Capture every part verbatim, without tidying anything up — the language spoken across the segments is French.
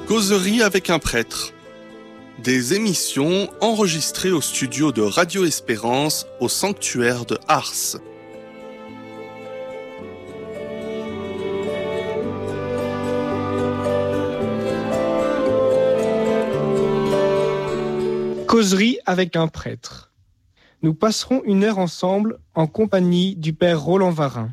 Causerie avec un prêtre. Des émissions enregistrées au studio de Radio Espérance au sanctuaire de Ars. Causerie avec un prêtre. Nous passerons une heure ensemble en compagnie du Père Roland Varin.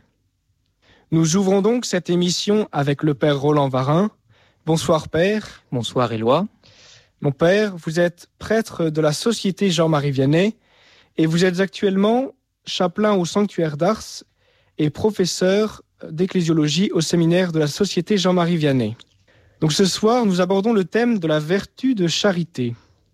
Nous ouvrons donc cette émission avec le Père Roland Varin. Bonsoir Père. Bonsoir Éloi. Mon Père, vous êtes prêtre de la Société Jean-Marie Vianney et vous êtes actuellement chapelain au sanctuaire d'Ars et professeur d'ecclésiologie au séminaire de la Société Jean-Marie Vianney. Donc ce soir, nous abordons le thème de la vertu de charité.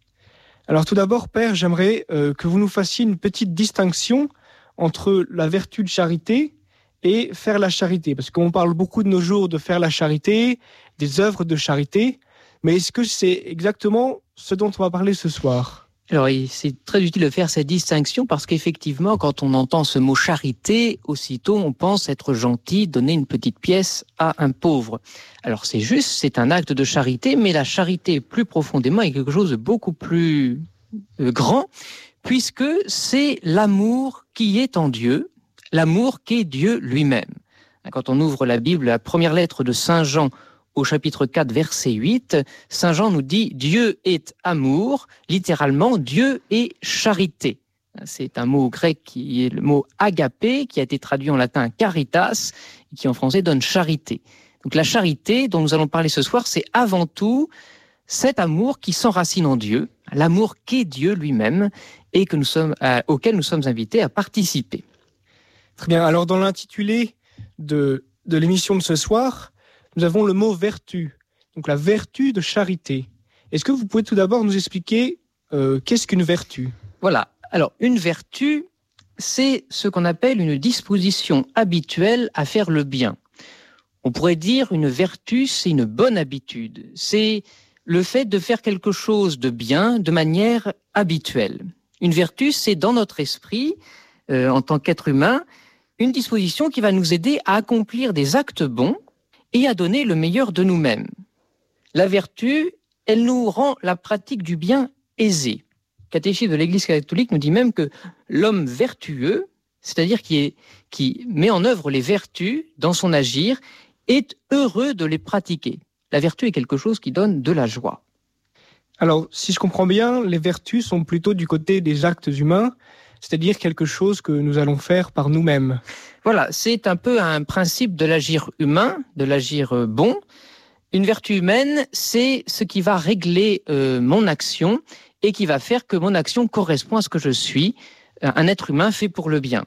Alors tout d'abord, Père, j'aimerais euh, que vous nous fassiez une petite distinction entre la vertu de charité et faire la charité. Parce qu'on parle beaucoup de nos jours de faire la charité, des œuvres de charité, mais est-ce que c'est exactement ce dont on va parler ce soir ? Alors, c'est très utile de faire cette distinction parce qu'effectivement, quand on entend ce mot charité, aussitôt on pense être gentil, donner une petite pièce à un pauvre. Alors c'est juste, c'est un acte de charité, mais la charité plus profondément est quelque chose de beaucoup plus euh, grand, puisque c'est l'amour qui est en Dieu, l'amour qu'est Dieu lui-même. Quand on ouvre la Bible, la première lettre de Saint Jean, au chapitre quatre, verset huit, Saint Jean nous dit « Dieu est amour », littéralement « Dieu est charité ». C'est un mot grec qui est le mot « agapé », qui a été traduit en latin « caritas », et qui en français donne « charité ». Donc la charité dont nous allons parler ce soir, c'est avant tout cet amour qui s'enracine en Dieu, l'amour qu'est Dieu lui-même, et que nous sommes, euh, auquel nous sommes invités à participer. Très bien, alors dans l'intitulé de, de l'émission de ce soir, nous avons le mot « vertu », donc la vertu de charité. Est-ce que vous pouvez tout d'abord nous expliquer euh, qu'est-ce qu'une vertu ? Voilà. Alors, une vertu, c'est ce qu'on appelle une disposition habituelle à faire le bien. On pourrait dire une vertu, c'est une bonne habitude. C'est le fait de faire quelque chose de bien de manière habituelle. Une vertu, c'est dans notre esprit, euh, en tant qu'être humain, une disposition qui va nous aider à accomplir des actes bons et à donner le meilleur de nous-mêmes. La vertu, elle nous rend la pratique du bien aisée. Le catéchisme de l'Église catholique nous dit même que l'homme vertueux, c'est-à-dire qui, est, qui met en œuvre les vertus dans son agir, est heureux de les pratiquer. La vertu est quelque chose qui donne de la joie. Alors, si je comprends bien, les vertus sont plutôt du côté des actes humains, c'est-à-dire quelque chose que nous allons faire par nous-mêmes. Voilà, c'est un peu un principe de l'agir humain, de l'agir bon. Une vertu humaine, c'est ce qui va régler euh, mon action et qui va faire que mon action correspond à ce que je suis, un être humain fait pour le bien.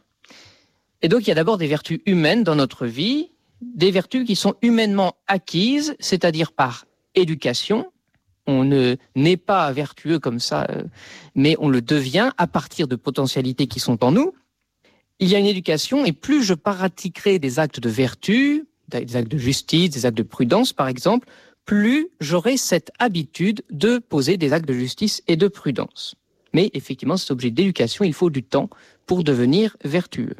Et donc, il y a d'abord des vertus humaines dans notre vie, des vertus qui sont humainement acquises, c'est-à-dire par éducation. On ne naît pas vertueux comme ça, euh, mais on le devient à partir de potentialités qui sont en nous. Il y a une éducation, et plus je pratiquerai des actes de vertu, des actes de justice, des actes de prudence par exemple, plus j'aurai cette habitude de poser des actes de justice et de prudence. Mais effectivement, cet objet d'éducation, il faut du temps pour devenir vertueux.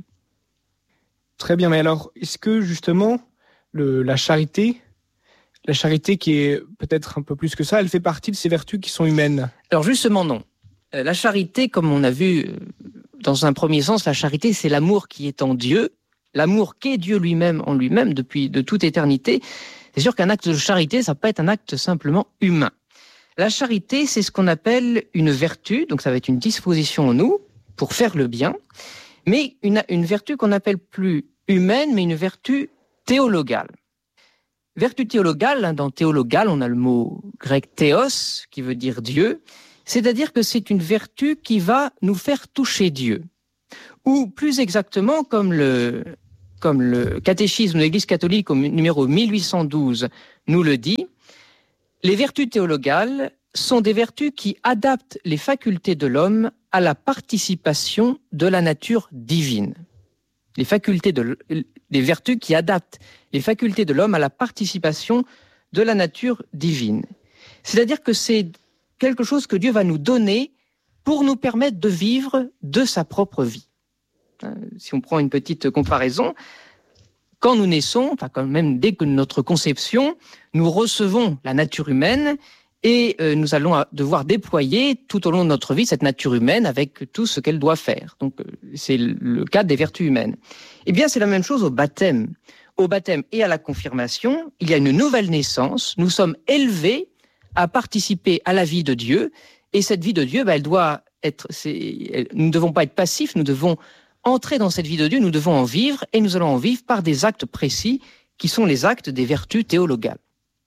Très bien, mais alors, est-ce que justement, le, la charité, la charité qui est peut-être un peu plus que ça, elle fait partie de ces vertus qui sont humaines ? Alors justement, non. Euh, la charité, comme on a vu, euh, dans un premier sens, la charité, c'est l'amour qui est en Dieu, l'amour qu'est Dieu lui-même en lui-même depuis de toute éternité. C'est sûr qu'un acte de charité, ça peut être un acte simplement humain. La charité, c'est ce qu'on appelle une vertu, donc ça va être une disposition en nous pour faire le bien, mais une, une vertu qu'on appelle plus humaine, mais une vertu théologale. Vertu théologale, hein, dans théologale, on a le mot grec théos, qui veut dire Dieu, c'est-à-dire que c'est une vertu qui va nous faire toucher Dieu. Ou plus exactement, comme le, comme le catéchisme de l'Église catholique au numéro mille huit cent douze nous le dit, les vertus théologales sont des vertus qui adaptent les facultés de l'homme à la participation de la nature divine. Les facultés de, les vertus qui adaptent les facultés de l'homme à la participation de la nature divine. C'est-à-dire que c'est quelque chose que Dieu va nous donner pour nous permettre de vivre de sa propre vie. Si on prend une petite comparaison, Quand nous naissons, enfin quand même dès que notre conception, nous recevons la nature humaine et euh, nous allons devoir déployer tout au long de notre vie cette nature humaine avec tout ce qu'elle doit faire. Donc euh, c'est le cas des vertus humaines. Eh bien c'est la même chose au baptême. Au baptême et à la confirmation, il y a une nouvelle naissance. Nous sommes élevés à participer à la vie de Dieu. Et cette vie de Dieu, bah, elle doit être... C'est, nous ne devons pas être passifs, nous devons entrer dans cette vie de Dieu, nous devons en vivre, et nous allons en vivre par des actes précis qui sont les actes des vertus théologales.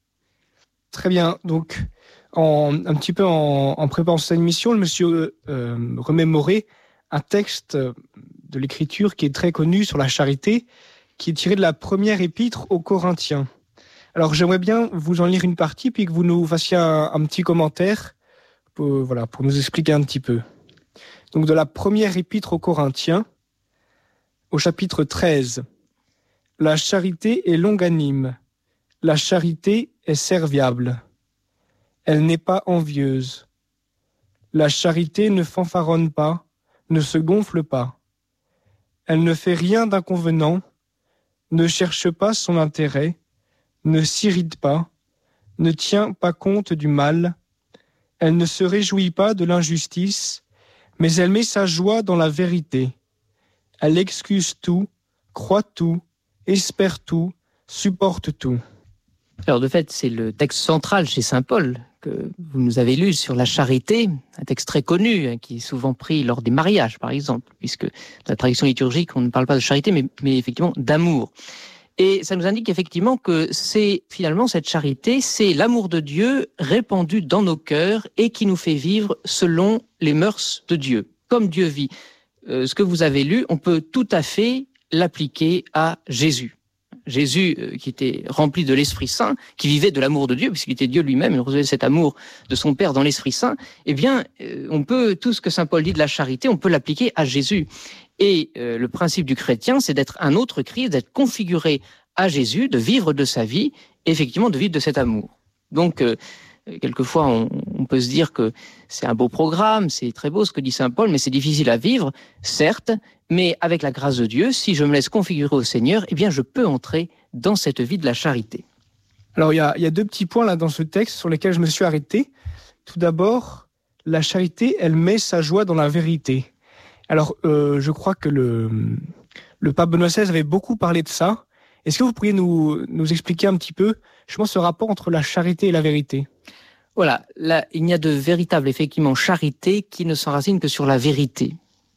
Très bien. Donc, en, un petit peu en, en préparant cette émission, je me suis euh, remémoré un texte de l'Écriture qui est très connu sur la charité, qui est tiré de la première épître aux Corinthiens. Alors, j'aimerais bien vous en lire une partie, puis que vous nous fassiez un, un petit commentaire pour, voilà, pour nous expliquer un petit peu. Donc, de la première épître aux Corinthiens, au chapitre treize. La charité est longanime. La charité est serviable. Elle n'est pas envieuse. La charité ne fanfaronne pas, ne se gonfle pas. Elle ne fait rien d'inconvenant, ne cherche pas son intérêt, ne s'irrite pas, ne tient pas compte du mal. Elle ne se réjouit pas de l'injustice, mais elle met sa joie dans la vérité. Elle excuse tout, croit tout, espère tout, supporte tout. Alors de fait, c'est le texte central chez saint Paul que vous nous avez lu sur la charité, un texte très connu hein, qui est souvent pris lors des mariages par exemple, puisque dans la tradition liturgique on ne parle pas de charité mais, mais effectivement d'amour. Et ça nous indique effectivement que c'est finalement cette charité, c'est l'amour de Dieu répandu dans nos cœurs et qui nous fait vivre selon les mœurs de Dieu, comme Dieu vit. Euh, ce que vous avez lu, on peut tout à fait l'appliquer à Jésus. Jésus, euh, qui était rempli de l'Esprit Saint, qui vivait de l'amour de Dieu, puisqu'il était Dieu lui-même, il recevait cet amour de son Père dans l'Esprit Saint, eh bien, euh, on peut, tout ce que saint Paul dit de la charité, on peut l'appliquer à Jésus. Et euh, le principe du chrétien, c'est d'être un autre Christ, d'être configuré à Jésus, de vivre de sa vie, et effectivement de vivre de cet amour. Donc, euh, quelquefois, on, on peut se dire que c'est un beau programme, c'est très beau ce que dit saint Paul, mais c'est difficile à vivre, certes, mais avec la grâce de Dieu, si je me laisse configurer au Seigneur, eh bien, je peux entrer dans cette vie de la charité. Alors, il y a, il y a deux petits points là dans ce texte sur lesquels je me suis arrêté. Tout d'abord, la charité, elle met sa joie dans la vérité. Alors, euh, je crois que le, le pape Benoît seize avait beaucoup parlé de ça. Est-ce que vous pourriez nous, nous expliquer un petit peu, justement, ce rapport entre la charité et la vérité ? Voilà, là, il n'y a de véritable, effectivement, charité qui ne s'enracine que sur la vérité.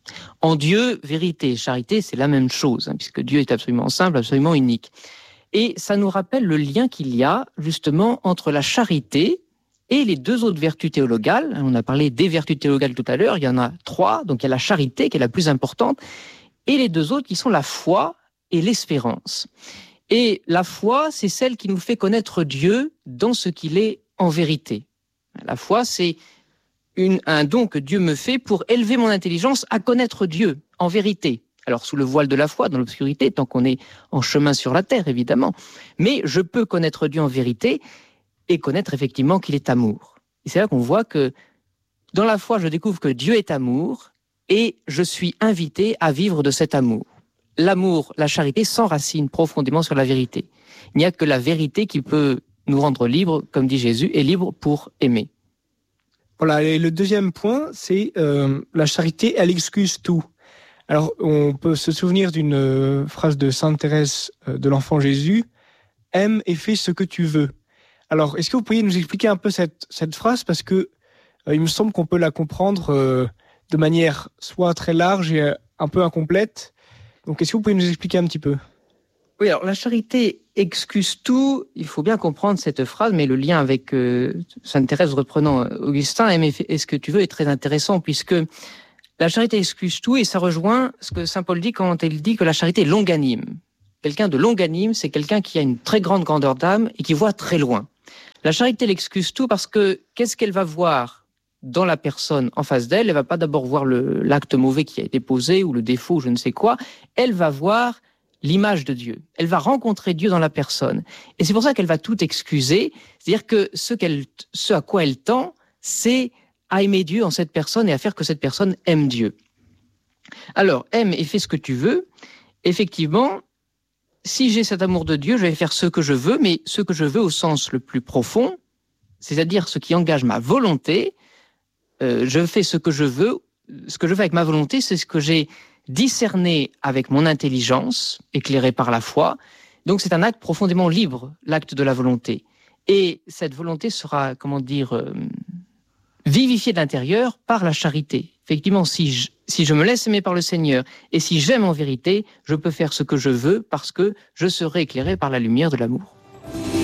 En Dieu, vérité et charité, c'est la même chose, hein, puisque Dieu est absolument simple, absolument unique. Et ça nous rappelle le lien qu'il y a, justement, entre la charité et les deux autres vertus théologales. On a parlé des vertus théologales tout à l'heure, il y en a trois, donc il y a la charité qui est la plus importante, et les deux autres qui sont la foi et l'espérance. Et la foi, c'est celle qui nous fait connaître Dieu dans ce qu'il est en vérité. La foi, c'est une, un don que Dieu me fait pour élever mon intelligence à connaître Dieu en vérité. Alors sous le voile de la foi, dans l'obscurité, tant qu'on est en chemin sur la terre, évidemment. Mais je peux connaître Dieu en vérité et connaître effectivement qu'il est amour. Et c'est là qu'on voit que dans la foi, je découvre que Dieu est amour et je suis invité à vivre de cet amour. L'amour, la charité s'enracine profondément sur la vérité. Il n'y a que la vérité qui peut nous rendre libres, comme dit Jésus, et libres pour aimer. Voilà, et le deuxième point, c'est euh, la charité, elle excuse tout. Alors, on peut se souvenir d'une euh, phrase de sainte Thérèse euh, de l'Enfant Jésus, « Aime et fais ce que tu veux ». Alors, est-ce que vous pourriez nous expliquer un peu cette, cette phrase ? Parce que euh, il me semble qu'on peut la comprendre euh, de manière soit très large et un peu incomplète. Donc, est-ce que vous pouvez nous expliquer un petit peu ? Oui, alors la charité excuse tout. Il faut bien comprendre cette phrase, mais le lien avec euh, sainte Thérèse reprenant Augustin, aime et fais ce que tu veux, est très intéressant puisque la charité excuse tout et ça rejoint ce que saint Paul dit quand il dit que la charité est longanime. Quelqu'un de longanime, c'est quelqu'un qui a une très grande grandeur d'âme et qui voit très loin. La charité l'excuse tout parce que qu'est-ce qu'elle va voir dans la personne en face d'elle ? Elle va pas d'abord voir le, l'acte mauvais qui a été posé ou le défaut, je ne sais quoi. Elle va voir l'image de Dieu. Elle va rencontrer Dieu dans la personne. Et c'est pour ça qu'elle va tout excuser. C'est-à-dire que ce, qu'elle, ce à quoi elle tend, c'est à aimer Dieu en cette personne et à faire que cette personne aime Dieu. Alors, aime et fais ce que tu veux. Effectivement, si j'ai cet amour de Dieu, je vais faire ce que je veux, mais ce que je veux au sens le plus profond, c'est-à-dire ce qui engage ma volonté. Euh, je fais ce que je veux. Ce que je fais avec ma volonté, c'est ce que j'ai discerné avec mon intelligence, éclairé par la foi. Donc c'est un acte profondément libre, l'acte de la volonté. Et cette volonté sera, comment dire, euh, vivifiée de l'intérieur par la charité. Effectivement, si je, si je me laisse aimer par le Seigneur et si j'aime en vérité, je peux faire ce que je veux parce que je serai éclairé par la lumière de l'amour.